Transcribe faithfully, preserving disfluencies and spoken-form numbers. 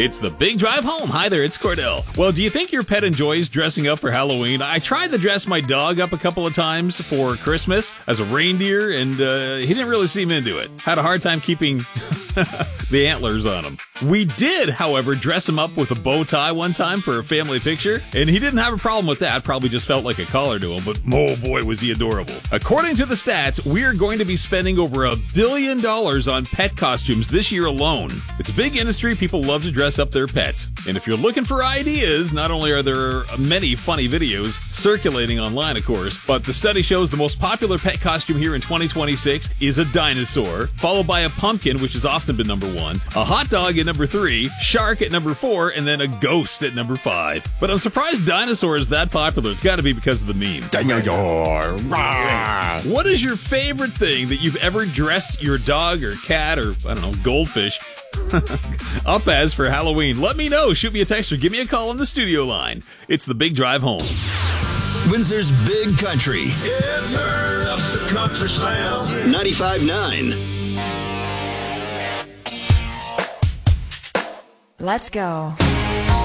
It's the Big Drive Home. Hi there, it's Cordell. Well, do you think your pet enjoys dressing up for Halloween? I tried to dress my dog up a couple of times for Christmas as a reindeer, and uh, he didn't really seem into it. Had a hard time keeping the antlers on him. We did, however, dress him up with a bow tie one time for a family picture, and he didn't have a problem with that. Probably just felt like a collar to him, but oh boy, was he adorable. According to the stats, we are going to be spending over a billion dollars on pet costumes this year alone. It's a big industry. People love to dress up their pets. And if you're looking for ideas, not only are there many funny videos circulating online, of course, but the study shows the most popular pet costume here in twenty twenty-six is a dinosaur, followed by a pumpkin, which has often been number one, a hot dog at number three, shark at number four, and then a ghost at number five. But I'm surprised dinosaur is that popular. It's got to be because of the meme. Dinosaur. What is your favorite thing that you've ever dressed your dog or cat or, I don't know, goldfish up as for Halloween? Let me know. Shoot me a text or give me a call on the studio line. It's the Big Drive Home. Windsor's Big Country. Yeah, turn up the country sound. ninety-five point nine. Let's go.